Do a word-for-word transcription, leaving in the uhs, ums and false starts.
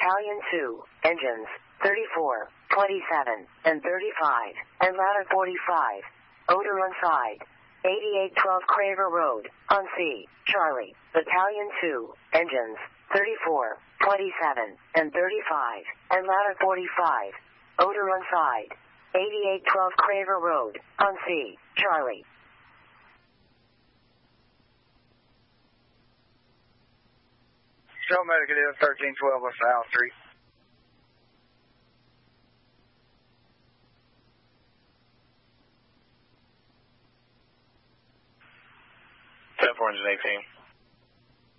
Battalion two, engines thirty-four, twenty-seven, and thirty-five, and ladder forty-five. Odor on side. eighty-eight twelve Craver Road, on C, Charlie. Battalion two, engines thirty-four, twenty-seven, and thirty-five, and ladder forty-five. Odor on side. eighty-eight twelve Craver Road, on C, Charlie. Show medical is thirteen twelve on South Street. ten four eighteen.